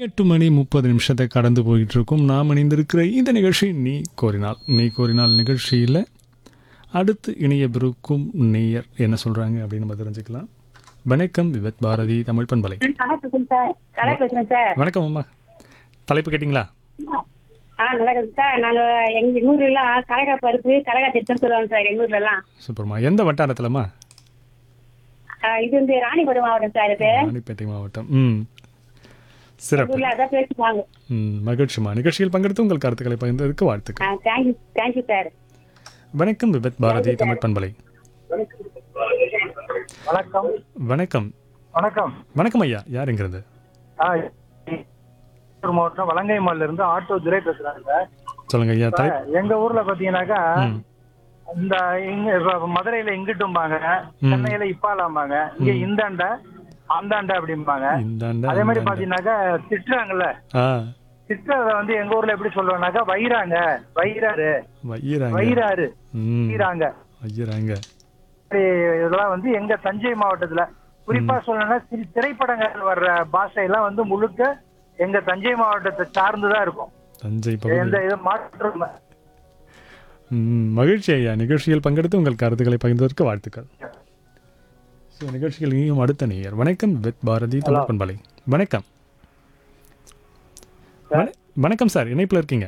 8:30 கடந்து போயிட்டு இருக்கும். நாம் இணைந்திருக்கிற இந்த நிகழ்ச்சி நீ கோரினால் நிகழ்ச்சியில் அடுத்து இணைய பிறக்கும் நேயர் என்ன சொல்கிறாங்க அப்படின்னு நம்ம தெரிஞ்சுக்கலாம். வணக்கம் விவத் பாரதி தமிழ் பண்பலை. வணக்கம் அம்மா, தலைப்பு கேட்டிங்களா? நல்லா இருக்கு சார். நாங்க எங்க ஊர்ல எல்லாம் கடகா பருப்பு கடகா திட்டம் சொல்லுவாங்க சார் எங்க ஊர்ல எல்லாம். சூப்பர்மா. எந்த வட்டாரத்துலம்மா? இது வந்து ராணிபுரம் மாவட்டம் சார். இது ராணிப்பேட்டை மாவட்டம். சிறப்பு. அதான் பேசுவாங்க. மகிழ்ச்சிமா. நிகழ்ச்சியில் பங்கெடுத்து உங்கள் கருத்துக்களை பகிர்ந்ததற்கு வாழ்த்துக்கள். Thank you sir. வணக்கம் விபத் பாரதி தமிழ் பண்பலை. வணக்கம். வணக்கம். வணக்கம். வணக்கம் ஐயா, யாருங்கிறது? மாவட்டம் வலங்கைமால்ல இருந்து ஆட்டோ துரை பேசுறாங்க. சொல்லுங்க ஐயா. எங்க ஊர்ல பாத்தீங்கன்னாக்கா இந்த மதுரையில இங்கிட்டும்பாங்க, சென்னையில இப்பாலாம்பாங்க, இங்க இந்தாண்ட அந்தாண்ட அப்படிம்பாங்க. அதே மாதிரி பாத்தீங்கன்னாக்கா திட்டுறாங்கல்ல, திட்டுறத வந்து எங்க ஊர்ல எப்படி சொல்லுவாங்கன்னாக்கா வைராங்க, வைராரு, வைராரு, வைராங்க. இதெல்லாம் வந்து எங்க தஞ்சை மாவட்டத்துல குறிப்பா சொல்லணும்னா திரைப்படங்கள் வர்ற பாஷையெல்லாம் வந்து முழுக்க எங்க தஞ்சை மாவட்டத்தை சார்ந்துதான் இருக்கும். தஞ்சை எந்த இது மாற்றம். மகிழ்ச்சி ஐயா. நிகழ்ச்சியில் பங்கெடுத்து உங்கள் கருத்துக்களை பகிர்ந்ததற்கு வாழ்த்துக்கள். நிகழ்ச்சியில் நீயும் அடுத்த நேயர். வணக்கம் வித் பாரதி தமிழ் பண்பலை. வணக்கம். வணக்கம் சார், இணைப்பில் இருக்கீங்க.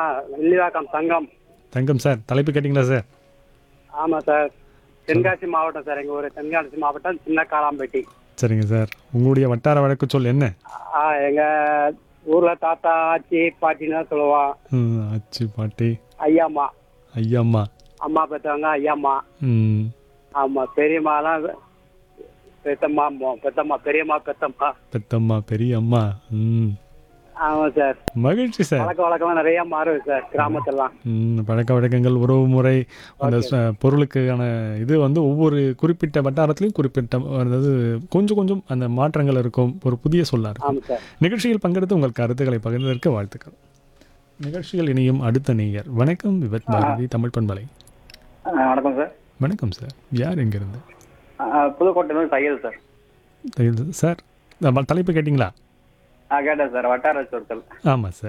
தங்கம் சார், தலைப்பு கேட்டீங்களா சார்? ஆமா சார், தென்காசி மாவட்டம் சார். எங்க ஊர் தென்காசி மாவட்டம் சின்ன காளாம்பேட்டி. சரிங்க சார், உங்களுடைய வட்டார வழக்கு சொல் என்ன? எங்க ஊர்ல தாத்தா ஆச்சி பாட்டின்னு சொல்லுவான். ஆச்சி பாட்டி, ஐயாம்மா, ஐயாம்மா, அம்மா பெற்றவங்க ஐயாம்மா. ஆமா, பெரியம்மாலாம் பெத்தம்மா, பெத்தம்மா, பெரியம்மா, பெத்தம்மா, பெத்தம்மா, பெரியம்மா. ஆமா சார். மகிழ்ச்சி சார். பழக்க வழக்கம் நிறைய மாறுது சார் கிராமத்திலாம். பழக்க வழக்கங்கள், உறவு முறை, அந்த பொருளுக்கான இது வந்து ஒவ்வொரு குறிப்பிட்ட வட்டாரத்திலையும் குறிப்பிட்ட அதாவது கொஞ்சம் கொஞ்சம் அந்த மாற்றங்கள் இருக்கும். ஒரு புதிய சொல்லா இருக்கும். நிகழ்ச்சியில் பங்கெடுத்து உங்கள் கருத்துக்களை பகிர்ந்ததற்கு வாழ்த்துக்கள். நிகழ்ச்சியில் இணையும் அடுத்த நேயர். வணக்கம் விபத் பாரதி தமிழ் பண்பலை. வணக்கம் சார். வணக்கம் சார், யார் எங்கிருந்து? புதுக்கோட்டையிலிருந்து தையல் சார். தையல் சார், தலைப்பு கேட்டிங்களா? கேட்டேன் சார். வட்டார சொற்கள். ஆமாம் சார்.